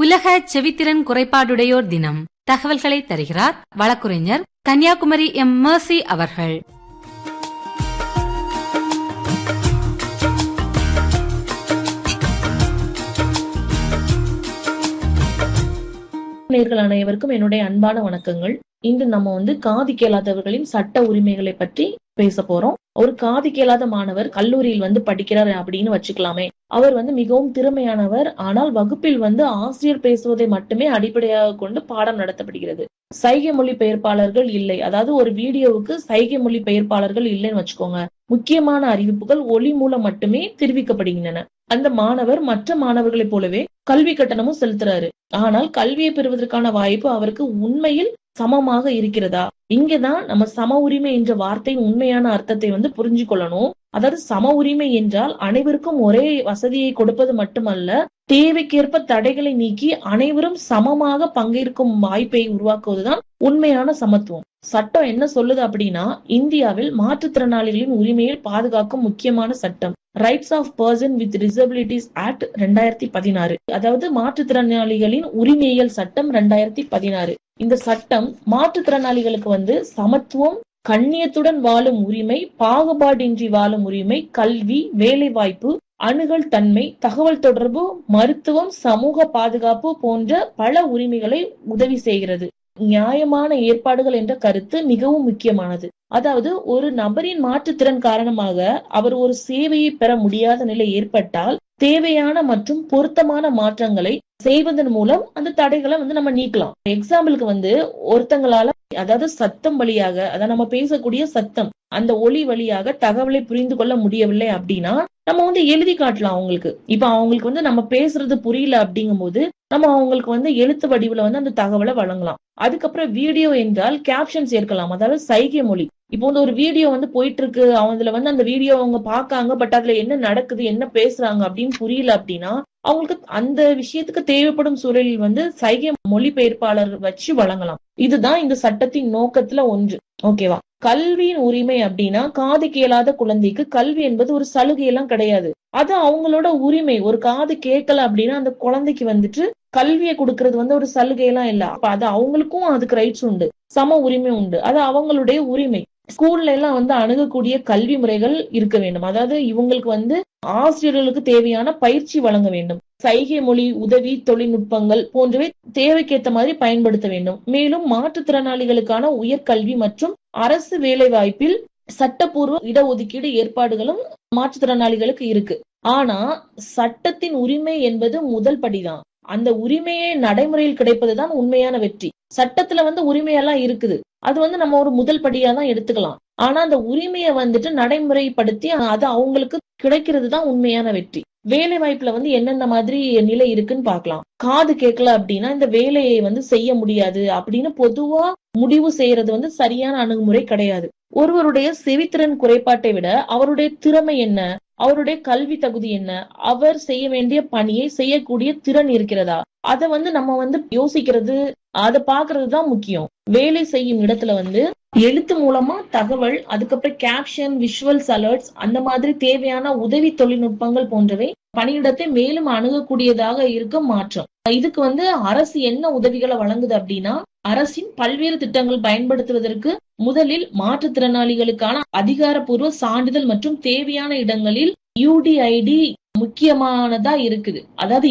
உலக செவித்திறன் குறைபாடுடையோர் தினம். தகவல்களை தருகிறார் வழக்குரைஞர் கன்னியாகுமரி எம். மெர்சி அவர்கள். நேயர்கள் அனைவருக்கும் என்னுடைய அன்பான வணக்கங்கள். இன்று நம்ம காது கேளாதவர்களின் சட்ட உரிமைகளை பற்றி பேச போறோம். ஒரு காது கேளாத மாணவர் கல்லூரியில் படிக்கிறார் அப்படின்னு வச்சுக்கலாமே. அவர் மிகவும் திறமையானவர். ஆனால் வகுப்பில் ஆசிரியர் பேசுவதை மட்டுமே அடிப்படையாக கொண்டு பாடம் நடத்தப்படுகிறது. சைகை மொழி பெயர்ப்பாளர்கள் இல்லை. அதாவது ஒரு வீடியோவுக்கு சைகை மொழி பெயர்ப்பாளர்கள் இல்லைன்னு வச்சுக்கோங்க. முக்கியமான அறிவிப்புகள் ஒலி மூலம் மட்டுமே தெரிவிக்கப்படுகின்றன. அந்த மாணவர் மற்ற மாணவர்களைப் போலவே கல்வி கட்டணமும் செலுத்துறாரு. ஆனால் கல்வியை பெறுவதற்கான வாய்ப்பு அவருக்கு உண்மையில் சமமாக இருக்கிறதா? இங்கதான் நம்ம சம உரிமை என்ற வார்த்தையின் உண்மையான அர்த்தத்தை புரிஞ்சு கொள்ளணும். அதாவது சம உரிமை என்றால் அனைவருக்கும் ஒரே வசதியை கொடுப்பது மட்டுமல்ல, தேவைக்கேற்ப தடைகளை நீக்கி அனைவரும் சமமாக பங்கேற்கும் வாய்ப்பை உருவாக்குவதுதான் உண்மையான சமத்துவம். சட்டம் என்ன சொல்லுது அப்படின்னா, இந்தியாவில் மாற்றுத்திறனாளிகளின் உரிமையை பாதுகாக்கும் முக்கியமான சட்டம் rights of person with disabilities act 2016. அதாவது மாற்றுத்திறனாளிகளின் உரிமையியல் சட்டம் 2016. இந்த சட்டம் மாற்றுத்திறனாளிகளுக்கு சமத்துவம், கண்ணியத்துடன் வாழும் உரிமை, பாகுபாடின்றி வாழும் உரிமை, கல்வி, வேலை வாய்ப்பு, அணுகல் தன்மை, தகவல் தொடர்பு, மருத்துவம், சமூக பாதுகாப்பு போன்ற பல உரிமைகளை உதவி செய்கிறது. நியாயமான ஏற்பாடுகள் என்ற கருத்து மிகவும் முக்கியமானது. அதாவது ஒரு நபரின் மாற்றுத்திறன் காரணமாக அவர் ஒரு சேவையை பெற முடியாத நிலை ஏற்பட்டால் தேவையான மற்றும் பொருத்தமான மாற்றங்களை செய்வதன் மூலம் அந்த தடைகளை நம்ம நீக்கலாம். எக்ஸாம்பிளுக்கு ஒருத்தங்களால அதாவது சத்தம் வழியாக, அதாவது நம்ம பேசக்கூடிய சத்தம், அந்த ஒலி வழியாக தகவலை புரிந்து கொள்ள முடியவில்லை அப்படின்னா நம்ம எழுதி காட்டலாம் அவங்களுக்கு. இப்ப அவங்களுக்கு நம்ம பேசுறது புரியல அப்படிங்கும் போது நம்ம அவங்களுக்கு எழுத்து வடிவுல அந்த தகவலை வழங்கலாம். அதுக்கப்புறம் வீடியோ என்றால் கேப்ஷன் சேர்க்கலாம். அதாவது சைகை மொழி. இப்போ ஒரு வீடியோ போயிட்டு இருக்கு, அதுல அந்த வீடியோ அவங்க பாக்காங்க, பட் அதுல என்ன நடக்குது, என்ன பேசுறாங்க அப்படின்னு புரியல அப்படின்னா அவங்களுக்கு அந்த விஷயத்துக்கு தேவைப்படும் சூழலில் சைகை மொழிபெயர்ப்பாளர் வச்சு வழங்கலாம். இதுதான் இந்த சட்டத்தின் நோக்கத்துல ஒன்று. ஓகேவா? கல்வியின் உரிமை அப்படின்னா, காது கேளாத குழந்தைக்கு கல்வி என்பது ஒரு சலுகை எல்லாம் கிடையாது. அது அவங்களோட உரிமை. ஒரு காது கேட்கல அப்படின்னா அந்த குழந்தைக்கு கல்வியை கொடுக்கறது ஒரு சலுகை எல்லாம் இல்ல. அப்ப அது அவங்களுக்கும் அதுக்கு ரைட்ஸ் உண்டு, சம உரிமை உண்டு. அது அவங்களுடைய உரிமை. ஸ்கூல்ல எல்லாம் அணுகக்கூடிய கல்வி முறைகள் இருக்க வேண்டும். அதாவது இவங்களுக்கு ஆசிரியர்களுக்கு தேவையான பயிற்சி வழங்க வேண்டும். சைகை மொழி உதவி தொழில்நுட்பங்கள் போன்றவை தேவைக்கேற்ற மாதிரி பயன்படுத்த வேண்டும். மேலும் மாற்றுத்திறனாளிகளுக்கான உயர்கல்வி மற்றும் அரசு வேலை வாய்ப்பில் சட்டப்பூர்வ இடஒதுக்கீடு ஏற்பாடுகளும் மாற்றுத்திறனாளிகளுக்கு இருக்கு. ஆனா சட்டத்தின் உரிமை என்பது முதல் படிதான். அந்த உரிமையை நடைமுறையில் கிடைப்பதுதான் உண்மையான வெற்றி. சட்டத்துல உரிமையெல்லாம் இருக்குது. அது நம்ம ஒரு முதல் படியா தான் எடுத்துக்கலாம். ஆனா அந்த உரிமையை நடைமுறைப்படுத்தி அது அவங்களுக்கு கிடைக்கிறது தான் உண்மையான வெற்றி. வேலை வாய்ப்புல என்னென்ன மாதிரி நிலை இருக்குன்னு பாக்கலாம். காது கேட்கல அப்படின்னா இந்த வேலையை செய்ய முடியாது அப்படின்னு பொதுவா முடிவு செய்யறது சரியான அணுகுமுறை கிடையாது. ஒருவருடைய செவித்திறன் குறைபாட்டை விட அவருடைய திறமை என்ன, அவருடைய கல்வி தகுதி என்ன, அவர் செய்ய வேண்டிய பணியை செய்யக்கூடிய திறன் இருக்கிறதா, அத நம்ம யோசிக்கிறது, அதை பாக்குறது தான் முக்கியம். வேலை செய்யும் இடத்துல எழுத்து மூலமா தகவல், அதுக்கப்புறம் கேப்ஷன், விஷுவல்ஸ் அலர்ட்ஸ், அந்த மாதிரி தேவையான உதவி தொழில்நுட்பங்கள் போன்றவை பணியிடத்தை மேலும் அணுகக்கூடியதாக இருக்க மாற்றம். இதுக்கு அரசு என்ன உதவிகளை வழங்குது அப்படின்னா, அரசின் பல்வேறு திட்டங்கள் பயன்படுத்துவதற்கு முதலில் மாற்றுத்திறனாளிகளுக்கான அதிகாரப்பூர்வ சான்றிதழ் மற்றும் தேவையான இடங்களில் UDID முக்கியமானதா இருக்குது. அதாவது